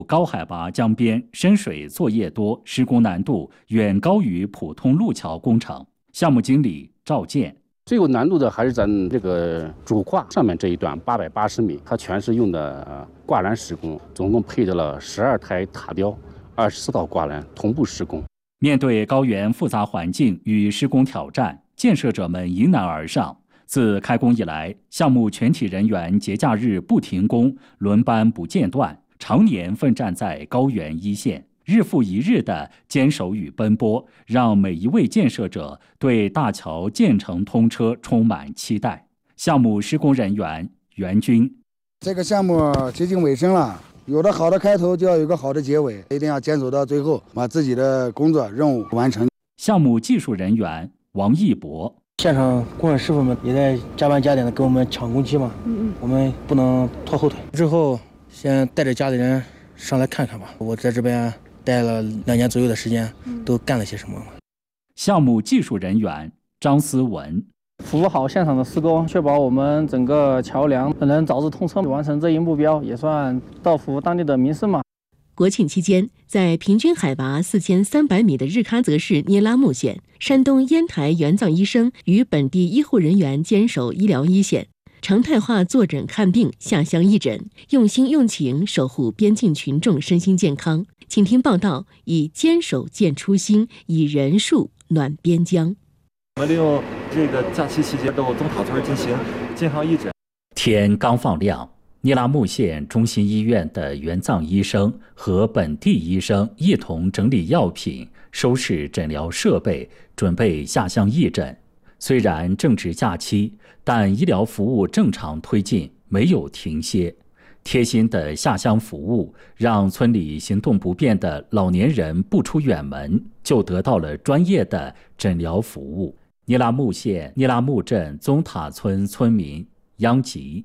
高海拔江边，深水作业多，施工难度远高于普通路桥工程。项目经理赵建。 最有难度的还是咱这个主挂上面这一段880米，它全是用的挂栏施工，总共配置了12台塔吊、24道挂栏同步施工。 面对高原复杂环境与施工挑战，建设者们迎难而上。自开工以来，项目全体人员节假日不停工，轮班不间断，常年奋战在高原一线。日复一日的坚守与奔波，让每一位建设者对大桥建成通车充满期待。项目施工人员袁军： 这个项目接近尾声了，有了好的开头，就要有个好的结尾，一定要坚守到最后，把自己的工作任务完成。 项目技术人员王义博： 现场工人师傅们也在加班加点的给我们抢工期嘛，我们不能拖后腿。之后先带着家里人上来看看吧，我在这边待了2年左右的时间，都干了些什么？ 项目技术人员张思文： 服务好现场的施工，确保我们整个桥梁能早日通车，完成这一目标，也算造福当地的民生嘛。 国庆期间，在平均海拔4300米的日喀则市聂拉木县，山东烟台援藏医生与本地医护人员坚守医疗一线，常态化坐诊看病，下乡义诊，用心用情守护边境群众身心健康。请听报道：以坚守见初心，以人数暖边疆。 我们利用这个假期期间到宗塔村进行健康义诊。 天刚放亮，聂拉木县中心医院的援藏医生和本地医生一同整理药品，收拾诊疗设备，准备下乡义诊。虽然正值假期，但医疗服务正常推进，没有停歇。贴心的下乡服务，让村里行动不便的老年人不出远门，就得到了专业的诊疗服务。聂拉木县聂拉木镇宗塔村村民央吉：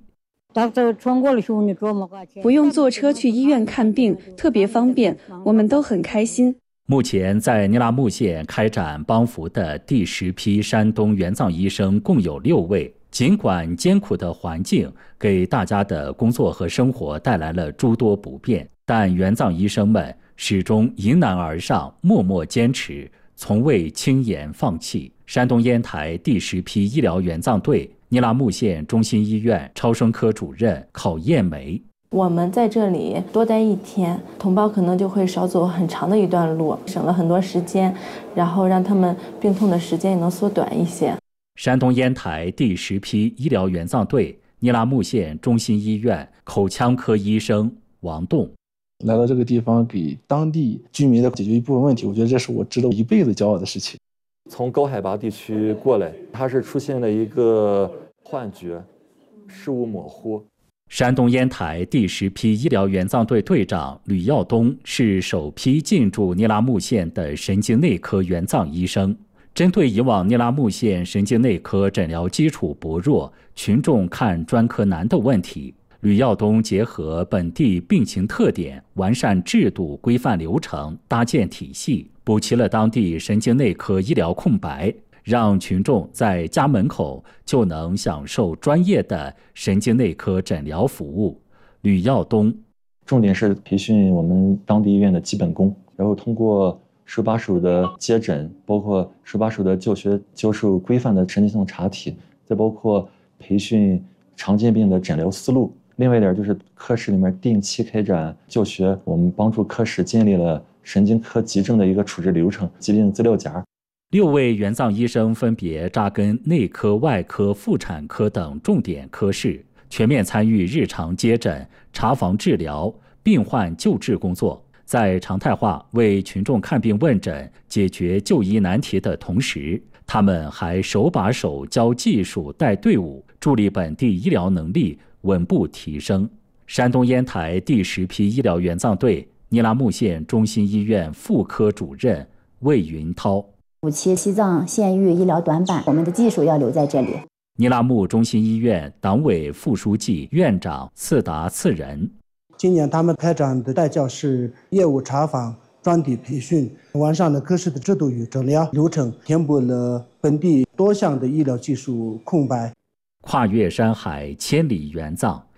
不用坐车去医院看病，特别方便，我们都很开心。 目前在聂拉木县开展帮扶的第10批山东援藏医生共有6位。尽管艰苦的环境给大家的工作和生活带来了诸多不便，但援藏医生们始终迎难而上，默默坚持，从未轻言放弃。山东烟台第10批医疗援藏队聂拉木县中心医院超声科主任考艳梅： 我们在这里多待1天，同胞可能就会少走很长的一段路，省了很多时间，然后让他们病痛的时间也能缩短一些。 山东烟台第10批医疗援藏队聂拉木县中心医院口腔科医生王栋： 来到这个地方，给当地居民的解决一部分问题，我觉得这是我值得一辈子骄傲的事情。 从高海拔地区过来，他是出现了一个幻觉，视物模糊。 山东烟台第10批医疗援藏队队长吕耀东是首批进驻聂拉木县的神经内科援藏医生。针对以往聂拉木县神经内科诊疗基础薄弱、群众看专科难的问题，吕耀东结合本地病情特点，完善制度、规范流程，搭建体系，补齐了当地神经内科医疗空白，让群众在家门口就能享受专业的神经内科诊疗服务。吕耀东： 重点是培训我们当地医院的基本功，然后通过手把手的接诊，包括手把手的教授规范的神经性查体，再包括培训常见病的诊疗思路。另外一点就是科室里面定期开展教学，我们帮助科室建立了神经科急症的一个处置流程、疾病资料夹。 6位援藏医生分别扎根内科、外科、妇产科等重点科室，全面参与日常接诊、查房治疗、病患救治工作。在常态化为群众看病问诊、解决就医难题的同时，他们还手把手教技术、带队伍，助力本地医疗能力稳步提升。山东烟台第10批医疗援藏队聂拉木县中心医院妇科主任魏云涛： 5期西藏县域医疗短板，我们的技术要留在这里。 聂拉木中心医院党委副书记、院长次达次仁： 今年他们开展的带教是业务查访、专题培训，完善了科室的制度与诊疗流程，填补了本地多项的医疗技术空白。 跨越山海，千里援藏，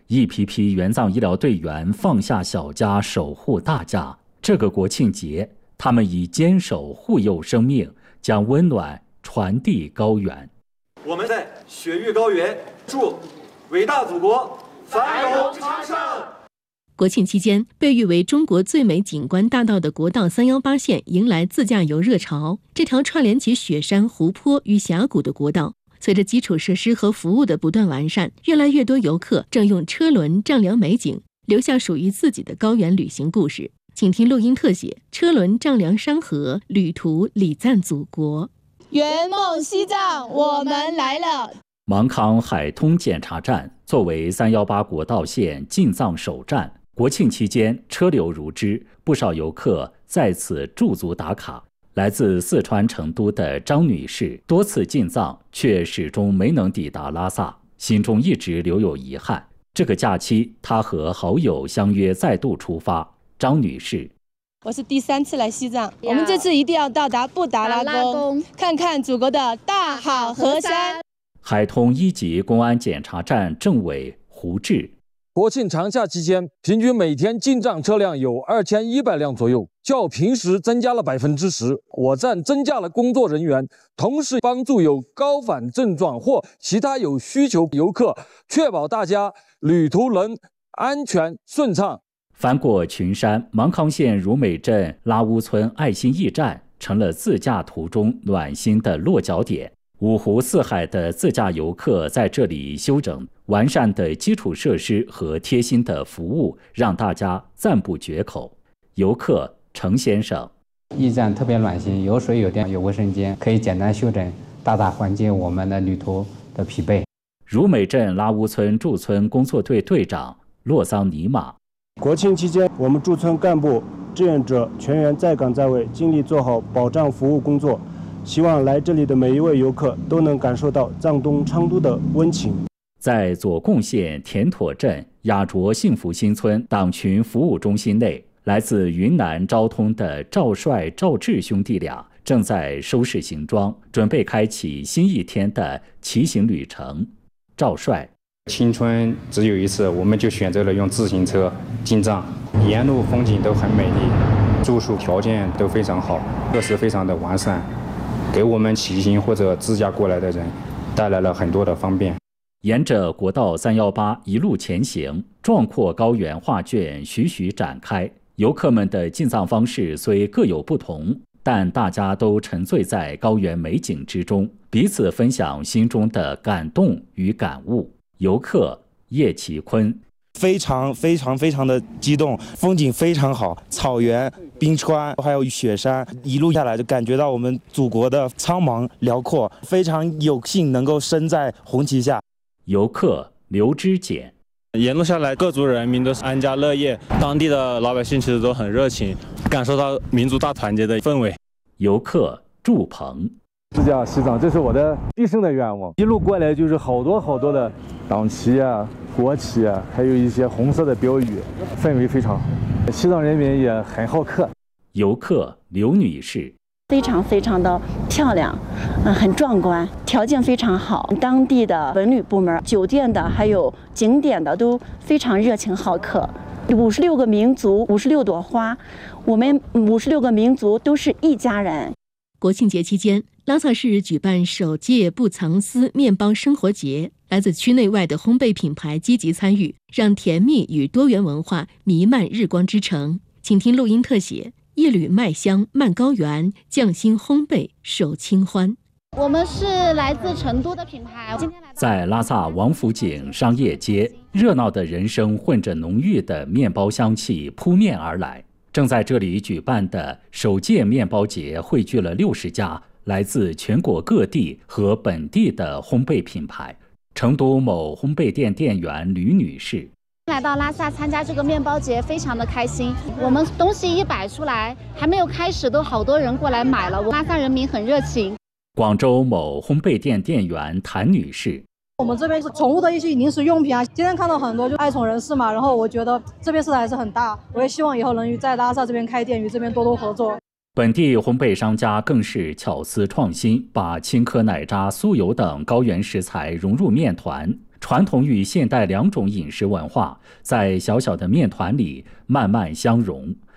一批批援藏医疗队员放下小家，守护大家。这个国庆节，他们以坚守护佑生命，将温暖传递高原。 我们在雪域高原，祝伟大祖国繁荣昌盛。 国庆期间，被誉为中国最美景观大道的国道318线迎来自驾游热潮。这条串联起雪山、湖泊与峡谷的国道，随着基础设施和服务的不断完善，越来越多游客正用车轮丈量美景，留下属于自己的高原旅行故事。请听录音特写：车轮丈量山河，旅途礼赞祖国。 圆梦西藏，我们来了。 芒康海通检查站作为318国道线进藏首站，国庆期间车流如织，不少游客在此驻足打卡。来自四川成都的张女士多次进藏，却始终没能抵达拉萨，心中一直留有遗憾。这个假期，她和好友相约再度出发。张女士： 我是第3次来西藏，我们这次一定要到达布达拉宫，看看祖国的大好河山。 海通1级公安检查站政委胡志： 国庆长假期间，平均每天进藏车辆有2100辆左右，较平时增加了10%。我站增加了工作人员，同时帮助有高反症状或其他有需求游客，确保大家旅途能安全顺畅。 翻过群山，芒康县如美镇拉乌村爱心驿站成了自驾途中暖心的落脚点。五湖四海的自驾游客在这里休整，完善的基础设施和贴心的服务让大家赞不绝口。游客程先生： 驿站特别暖心，有水有电有卫生间，可以简单休整，大大缓解我们的旅途的疲惫。 如美镇拉乌村驻村工作队队长洛桑尼玛： 国庆期间，我们驻村干部、志愿者全员在岗在位，尽力做好保障服务工作。希望来这里的每一位游客都能感受到藏东昌都的温情。 在左贡县田妥镇雅卓幸福新村党群服务中心内，来自云南昭通的赵帅、赵志兄弟俩正在收拾行装，准备开启新一天的骑行旅程。赵帅： 青春只有一次，我们就选择了用自行车进藏，沿路风景都很美丽，住宿条件都非常好，设施非常的完善，给我们骑行或者自驾过来的人带来了很多的方便。 沿着国道318一路前行，壮阔高原画卷徐徐展开。游客们的进藏方式虽各有不同，但大家都沉醉在高原美景之中，彼此分享心中的感动与感悟。游客叶其坤： 非常的激动，风景非常好，草原、冰川还有雪山，一路下来就感觉到我们祖国的苍茫辽阔，非常有幸能够身在红旗下。 游客刘之简： 沿路下来，各族人民都是安家乐业，当地的老百姓其实都很热情，感受到民族大团结的氛围。 游客祝鹏： 自驾西藏，这是我的毕生的愿望。一路过来就是好多的党旗啊、国旗啊，还有一些红色的标语，氛围非常好。西藏人民也很好客。 游客刘女士： 非常的漂亮，很壮观，条件非常好。当地的文旅部门、酒店的还有景点的都非常热情好客。56个民族，56朵花，我们56个民族都是一家人。 国庆节期间，拉萨市举办首届不藏私面包生活节，来自区内外的烘焙品牌积极参与，让甜蜜与多元文化弥漫日光之城。请听录音特写：一缕麦香漫高原，匠心烘焙手清欢。 我们是来自成都的品牌，今天在拉萨王府井商业街，热闹的人声混着浓郁的面包香气扑面而来。正在这里举办的首届面包节汇聚了60家来自全国各地和本地的烘焙品牌。成都某烘焙店店员吕女士： 来到拉萨参加这个面包节，非常的开心。我们东西一摆出来，还没有开始，都好多人过来买了。拉萨人民很热情。 广州某烘焙店店员谭女士： 我们这边是宠物的一些零食用品啊，今天看到很多就爱宠人士嘛，然后我觉得这边市场还是很大，我也希望以后能在拉萨这边开店，与这边多多合作。 本地烘焙商家更是巧思创新，把青稞奶渣、酥油等高原食材融入面团， 传统与现代两种饮食文化在小小的面团里慢慢相融。